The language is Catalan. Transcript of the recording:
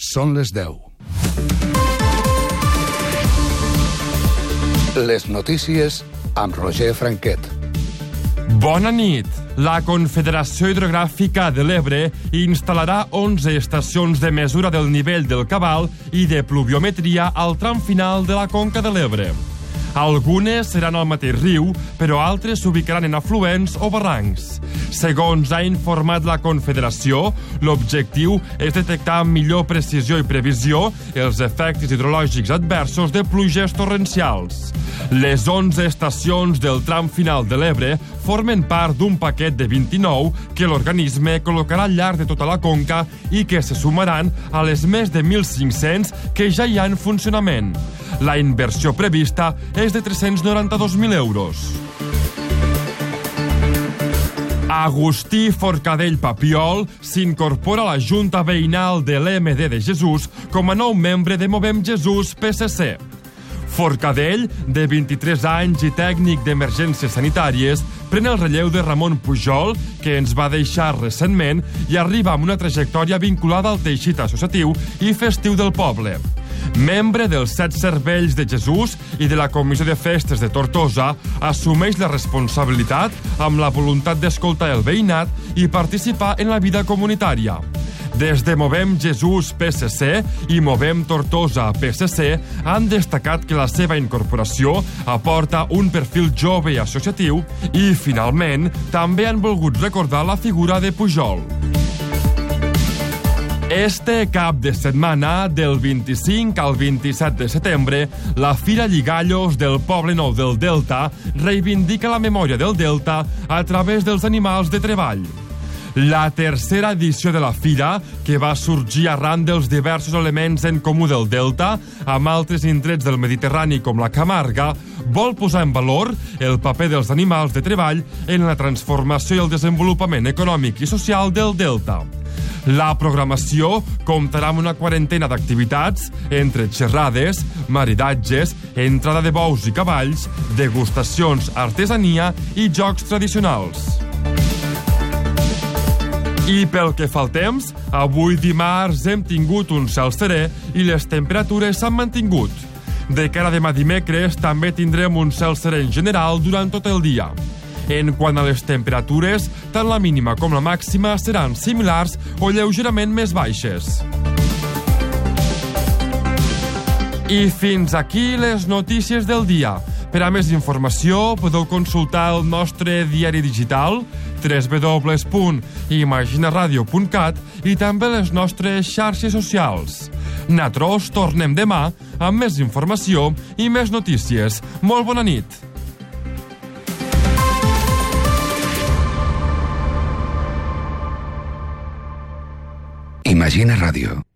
Són les 10. Les notícies amb Roger Franquet. Bona nit. La Confederació Hidrogràfica de l'Ebre instal·larà 11 estacions de mesura del nivell del cabal i de pluviometria al tram final de la conca de l'Ebre. Algunes seran al mateix riu, però altres s'ubicaran en afluents o barrancs. Segons ha informat la Confederació, l'objectiu és detectar amb millor precisió i previsió els efectes hidrològics adversos de pluges torrencials. Les 11 estacions del tram final de l'Ebre formen part d'un paquet de 29 que l'organisme col·locarà al llarg de tota la conca i que se sumaran a les més de 1.500 que ja hi ha en funcionament. La inversió prevista és de 392.000 euros. Agustí Forcadell Papiol s'incorpora a la Junta Veïnal de l'EMD de Jesús com a nou membre de Movem Jesús PSC. Forcadell, de 23 anys i tècnic d'emergències sanitàries, pren el relleu de Ramon Pujol, que ens va deixar recentment, i arriba amb una trajectòria vinculada al teixit associatiu i festiu del poble. Membre dels 7 Cervells de Jesús i de la Comissió de Festes de Tortosa, assumeix la responsabilitat amb la voluntat d'escoltar el veïnat i participar en la vida comunitària. Des de Movem Jesús PSC i Movem Tortosa PSC han destacat que la seva incorporació aporta un perfil jove i associatiu i, finalment, també han volgut recordar la figura de Pujol. Este cap de setmana, del 25 al 27 de setembre, la Fira Lligallos del Poble Nou del Delta reivindica la memòria del Delta a través dels animals de treball. La tercera edició de la fira, que va sorgir arran dels diversos elements en comú del Delta, amb altres indrets del Mediterrani com la Camarga, vol posar en valor el paper dels animals de treball en la transformació i el desenvolupament econòmic i social del Delta. La programació comptarà amb una quarantena d'activitats, entre xerrades, maridatges, entrada de bous i cavalls, degustacions, artesania i jocs tradicionals. I pel que fa al temps, avui dimarts hem tingut un cel serè i les temperatures s'han mantingut. De cara a demà dimecres també tindrem un cel serè en general durant tot el dia. En quant a les temperatures, tant la mínima com la màxima seran similars o lleugerament més baixes. I fins aquí les notícies del dia. Per a més informació podeu consultar el nostre diari digital www.imaginaradio.cat i també les nostres xarxes socials. Nosaltres tornem demà amb més informació i més notícies. Molt bona nit. Imagina Ràdio.